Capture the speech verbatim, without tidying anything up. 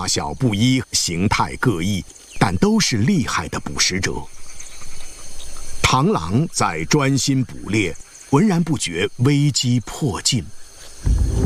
大小不一，形态各异，但都是厉害的捕食者。螳螂在专心捕猎，浑然不觉危机迫近。